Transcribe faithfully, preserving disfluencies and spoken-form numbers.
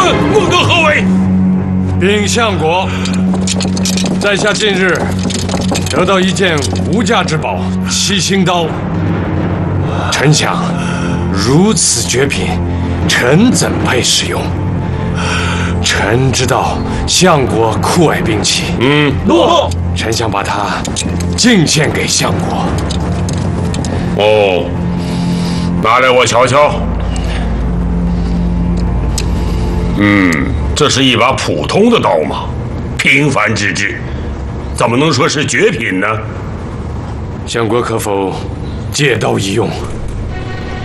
孟德何为？ 禀相国，在下近日得到一件无价之宝——七星刀。臣想，如此绝品，臣怎配使用？臣知道相国酷爱兵器， 嗯， 诺。臣想把它敬献给相国。 哦，拿来我瞧瞧。嗯，这是一把普通的刀吗？平凡之至，怎么能说是绝品呢？ 相国可否借刀一用？